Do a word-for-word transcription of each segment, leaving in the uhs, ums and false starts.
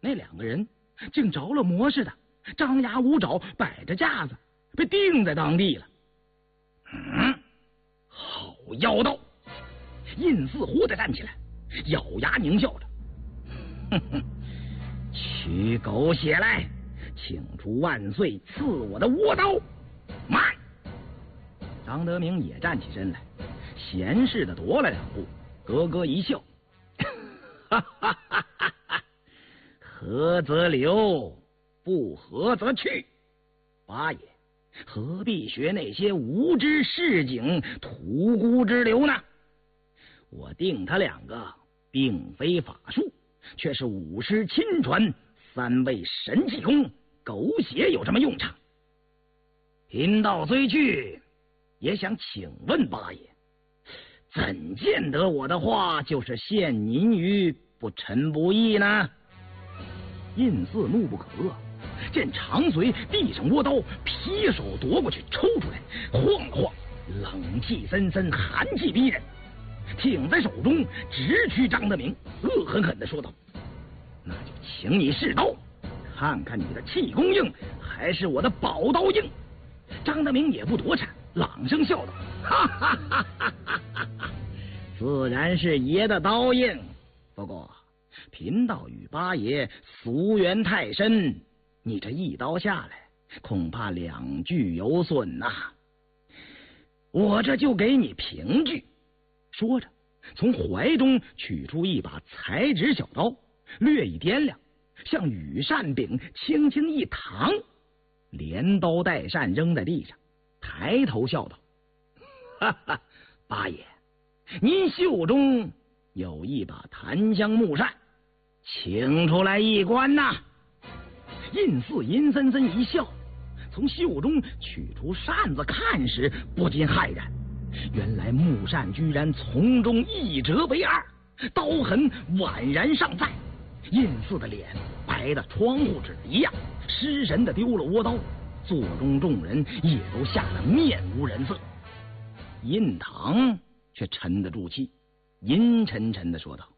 那两个人竟着了魔似的，张牙舞爪，摆着架子，被钉在当地了。嗯，好妖道！印四忽地站起来，咬牙狞笑着：“哼哼，取狗血来，请出万岁赐我的倭刀！”慢！张德明也站起身来，闲适的踱了两步，咯咯一笑：“哈哈哈哈哈！合则留，不合则去。八爷，何必学那些无知市井、屠沽之流呢？我定他两个，并非法术，却是武师亲传，三位神气功，狗血有什么用场？贫道虽去，也想请问八爷，怎见得我的话就是陷您于不臣不义呢？”印四怒不可遏，见长随递上倭刀，劈手夺过去，抽出来，晃了晃，冷气森森，寒气逼人，挺在手中，直驱张德明，恶狠狠地说道：“那就请你试刀，看看你的气功硬还是我的宝刀硬。”张德明也不躲闪，朗声笑道：“哈哈哈哈哈哈！自然是爷的刀硬，不过贫道与八爷俗缘太深，你这一刀下来，恐怕两具有损呐、啊。我这就给你凭据。”说着，从怀中取出一把裁纸小刀，略一掂量，向羽扇柄轻轻一扛，连刀带扇扔在地上，抬头笑道：“哈哈，八爷，您袖中有一把檀香木扇，请出来一观呐！”印四阴森森一笑，从袖中取出扇子看时，不禁骇然，原来木扇居然从中一折为二，刀痕宛然尚在。印四的脸白的窗户纸一样，失神的丢了倭刀，座中众人也都吓得面无人色。印堂却沉得住气，阴沉沉的说道：“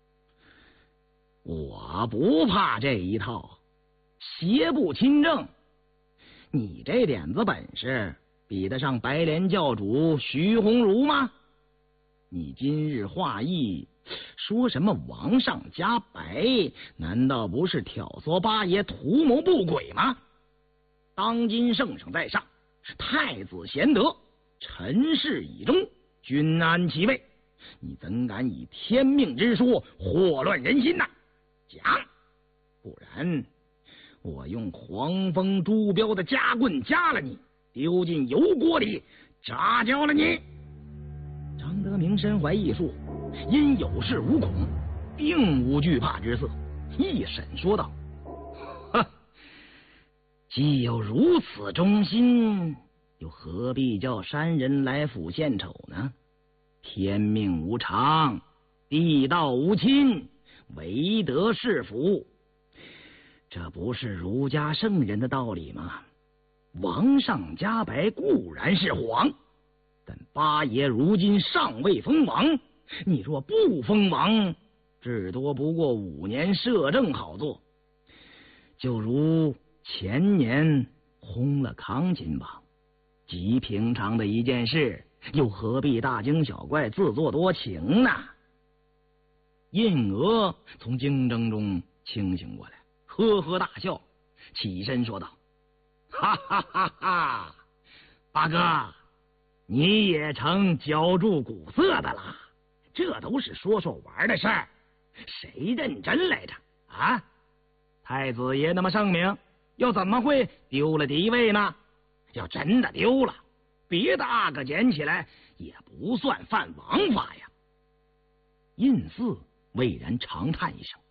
我不怕这一套，邪不侵正。你这点子本事比得上白莲教主徐鸿儒吗？你今日画意说什么王上加白，难道不是挑唆八爷图谋不轨吗？当今圣上在上，太子贤德，臣事已终，君安其位，你怎敢以天命之说祸乱人心呐？讲，不然我用黄蜂朱标的夹棍夹了你，丢进油锅里炸焦了你！”张德明身怀异术，因有恃无恐，并无惧怕之色，一审说道：“呵，既有如此忠心，又何必叫山人来府献丑呢？天命无常，地道无亲，唯德是福，这不是儒家圣人的道理吗？王上加白固然是皇，但八爷如今尚未封王，你若不封王，至多不过五年摄政好做。就如前年轰了康亲王，极平常的一件事，又何必大惊小怪，自作多情呢？”印娥从惊怔中清醒过来，呵呵大笑，起身说道：“哈哈哈哈，八哥，你也成浇筑古色的啦？这都是说说玩的事儿，谁认真来着？啊，太子爷那么圣明，又怎么会丢了敌位呢？要真的丢了，别的阿哥捡起来也不算犯王法呀。”印四巍然长叹一声：“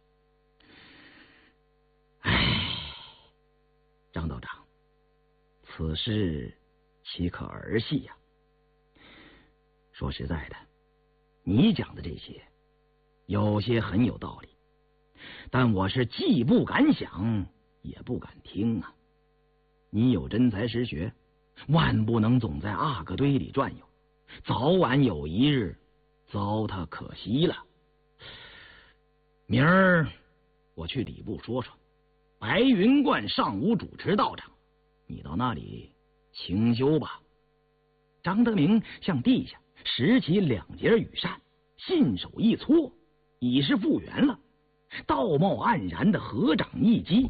唉，张道长，此事岂可儿戏呀？说实在的，你讲的这些有些很有道理，但我是既不敢想也不敢听啊。你有真才实学，万不能总在阿哥堆里转悠，早晚有一日糟蹋可惜了。明儿我去礼部说说，白云观上午主持道场，你到那里清修吧。张德明向地下拾起两截羽扇，信手一搓，已是复原了，道貌岸然的合掌一击。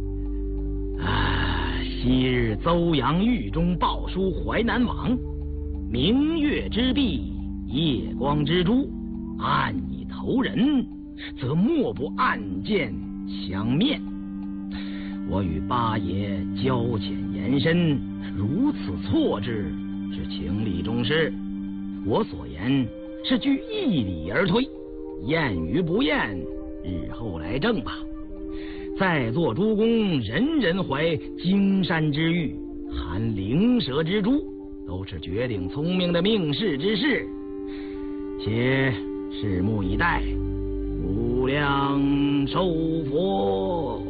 啊，昔日邹阳狱中报书淮南王，明月之璧，夜光之珠，暗以投人，则莫不暗箭相面。我与八爷交浅言深，如此错之，是情理中事。我所言是据义理而推，验与不验，日后来证吧。在座诸公人人怀荆山之玉，含灵蛇之珠，都是绝顶聪明的命世之士，且拭目以待，无量寿佛。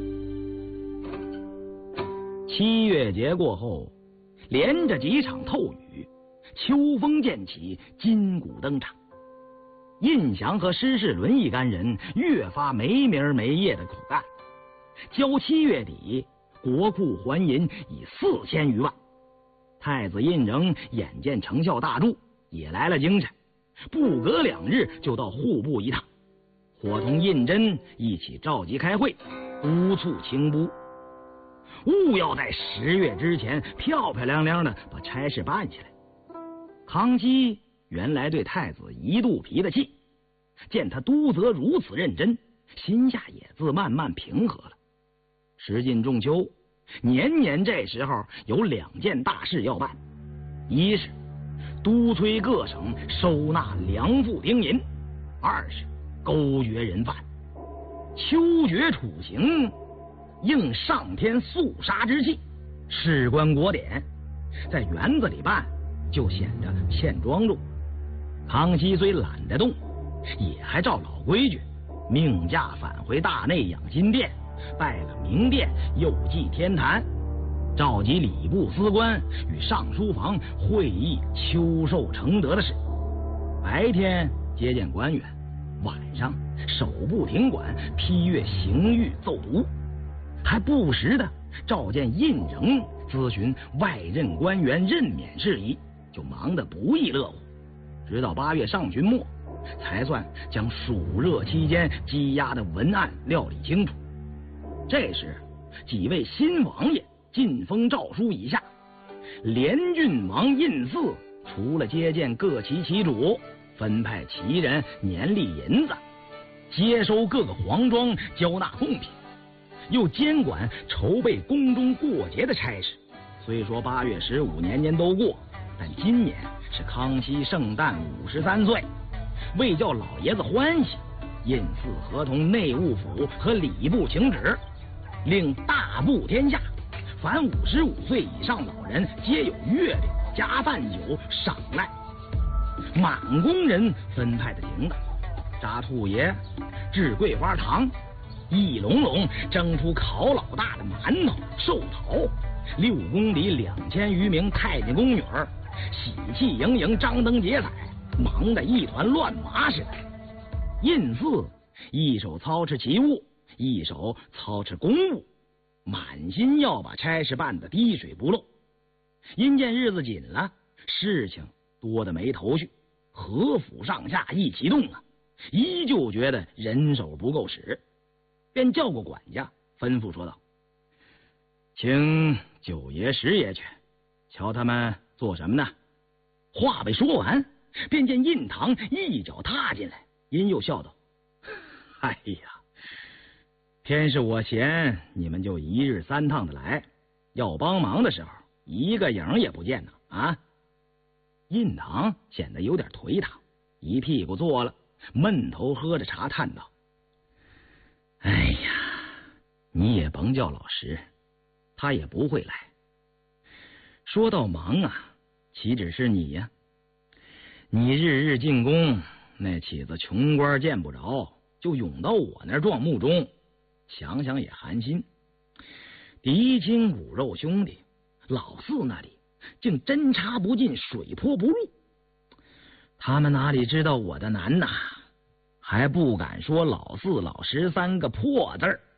七月节过后，连着几场透雨，秋风渐起，金鼓登场。胤祥和施世伦一干人越发没名没夜的苦干。交七月底，国库还银已四千余万。太子胤禛眼见成效大著，也来了精神，不隔两日就到户部一趟，伙同胤禛一起召集开会，督促清拨，务要在十月之前漂漂亮亮的把差事办下来。康熙原来对太子一肚皮的气，见他督责如此认真，心下也自慢慢平和了。时近仲秋，年年这时候有两件大事要办，一是督催各省收纳粮赋丁银，二是勾决人犯。秋决处刑，应上天肃杀之气，事关国典，在园子里办就显着欠庄重。康熙虽懒得动，也还照老规矩，命驾返回大内养心殿，拜了明殿，又祭天坛，召集礼部司官与上书房会议秋寿承德的事。白天接见官员，晚上手部庭馆批阅刑狱奏读，还不时的召见胤禛咨询外任官员任免事宜，就忙得不亦乐乎。直到八月上旬末，才算将暑热期间积压的文案料理清楚。这时，几位新王爷进封诏书以下，连郡王胤祀除了接见各旗旗主，分派旗人年例银子，接收各个皇庄交纳贡品，又监管筹备宫中过节的差事。虽说八月十五年年都过，但今年是康熙圣诞五十三岁，为叫老爷子欢喜，胤祀合同内务府和礼部请旨，令大布天下，凡五十五岁以上老人皆有月饼加饭酒赏赖。满宫人分派的停当，扎兔爷制桂花糖，一笼笼蒸出烤老大的馒头寿桃，六宫里两千余名太监宫女儿喜气盈盈，张灯结彩，忙得一团乱麻似的。胤祀一手操持其务，一手操持公务，满心要把差事办得滴水不漏。因见日子紧了，事情多得没头绪，何府上下一启动啊，依旧觉得人手不够使，便叫过管家，吩咐说道：“请九爷十爷去，瞧他们做什么呢？”话未说完，便见胤堂一脚踏进来，因又笑道：“哎呀，偏是我闲，你们就一日三趟的来，要帮忙的时候一个影也不见呢啊！”胤堂显得有点颓唐，一屁股坐了，闷头喝着茶，叹道：“哎呀，你也甭叫老石，他也不会来。说到忙啊，岂止是你呀？你日日进宫，那起子穷官见不着，就涌到我那儿撞木钟，想想也寒心。嫡亲骨肉兄弟，老四那里竟针插不进，水泼不入。他们哪里知道我的难呐？ 还不敢说老四、老十三个破字儿。